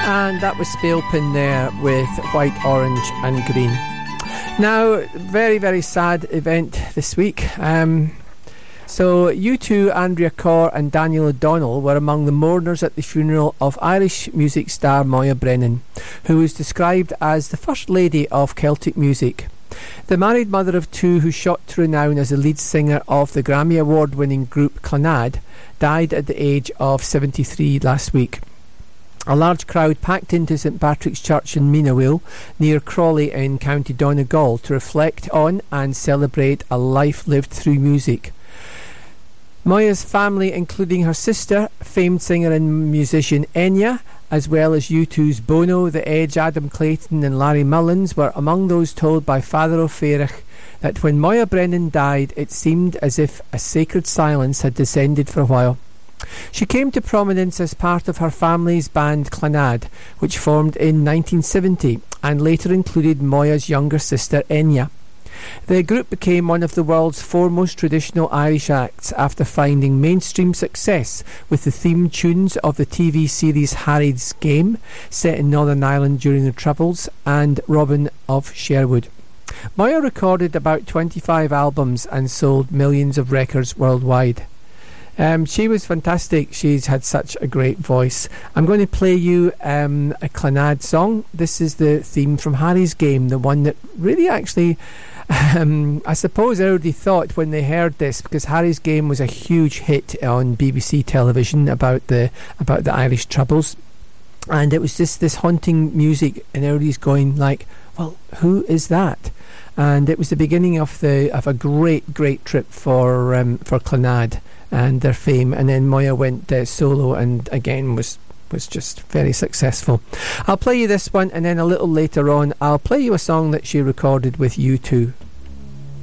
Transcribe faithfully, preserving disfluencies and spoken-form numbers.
And that was Spalpin there with White, Orange and Green. Now, very, very sad event this week. Um, so, U two, Andrea Corr and Daniel O'Donnell were among the mourners at the funeral of Irish music star Moya Brennan, who was described as the First Lady of Celtic music. The married mother of two, who shot to renown as the lead singer of the Grammy Award-winning group Clannad, died at the age of seventy-three last week. A large crowd packed into St Patrick's Church in Meenawil, near Crawley in County Donegal, to reflect on and celebrate a life lived through music. Moya's family, including her sister, famed singer and musician Enya, as well as U two's Bono, The Edge, Adam Clayton and Larry Mullins, were among those told by Father O'Farrick that when Moya Brennan died, it seemed as if a sacred silence had descended for a while. She came to prominence as part of her family's band Clannad, which formed in nineteen seventy and later included Moya's younger sister Enya. The group became one of the world's foremost traditional Irish acts after finding mainstream success with the theme tunes of the T V series Harry's Game, set in Northern Ireland during the Troubles, and Robin of Sherwood. Moya recorded about twenty-five albums and sold millions of records worldwide. Um, she was fantastic. She's had such a great voice. I'm going to play you um, a Clannad song. This is the theme from Harry's Game, the one that really actually, um, I suppose everybody thought when they heard this, because Harry's Game was a huge hit on B B C television about the about the Irish Troubles, and it was just this haunting music, and everybody's going like, well, who is that? And it was the beginning of the of a great, great trip for um, for Clannad and their fame. And then Moya went uh, solo, and again was was just very successful. I'll play you this one, and then a little later on I'll play you a song that she recorded with U two.